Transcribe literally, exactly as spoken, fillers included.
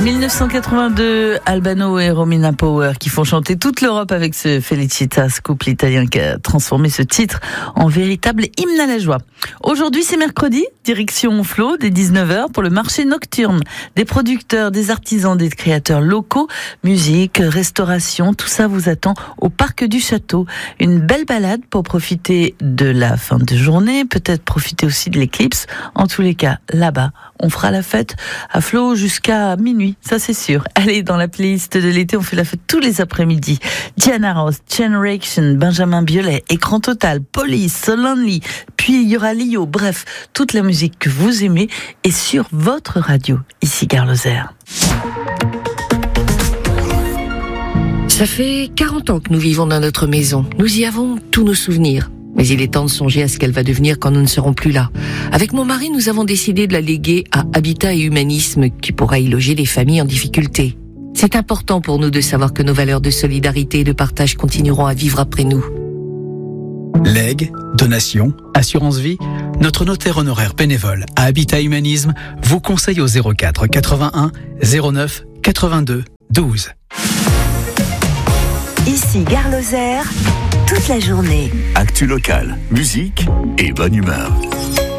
dix-neuf cent quatre-vingt-deux, Albano et Romina Power qui font chanter toute l'Europe avec ce Felicitas, couple italien qui a transformé ce titre en véritable hymne à la joie. Aujourd'hui, c'est mercredi, direction Flo, dès dix-neuf heures pour le marché nocturne. Des producteurs, des artisans, des créateurs locaux, musique, restauration, tout ça vous attend au Parc du Château. Une belle balade pour profiter de la fin de journée, peut-être profiter aussi de l'éclipse. En tous les cas, là-bas, on fera la fête à Flo jusqu'à minuit, ça c'est sûr. Allez, dans la playlist de l'été, on fait la fête tous les après-midi. Diana Ross, Generation, Benjamin Biolay, Écran Total, Police, So Lonely, puis il y aura Lio, bref, toute la musique que vous aimez est sur votre radio. Ici Gare Lozère. Ça fait quarante ans que nous vivons dans notre maison. Nous y avons tous nos souvenirs. Mais il est temps de songer à ce qu'elle va devenir quand nous ne serons plus là. Avec mon mari, nous avons décidé de la léguer à Habitat et Humanisme, qui pourra y loger les familles en difficulté. C'est important pour nous de savoir que nos valeurs de solidarité et de partage continueront à vivre après nous. Legs, donations, assurance vie, notre notaire honoraire bénévole à Habitat Humanisme vous conseille au zéro quatre quatre-vingt-un zéro neuf quatre-vingt-deux douze. Ici Gare Lozère, toute la journée. Actu locale, musique et bonne humeur.